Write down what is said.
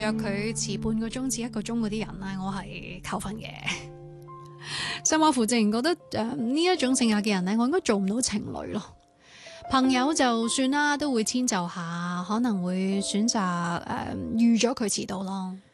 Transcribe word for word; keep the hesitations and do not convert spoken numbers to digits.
約佢遲半個鐘至一個鐘嗰啲人咧，我係扣分嘅。甚至乎自然覺得誒呢一種性格嘅人咧，我應該做唔到情侶咯。朋友就算啦，都會遷就下，可能會選擇誒預咗佢遲到咯。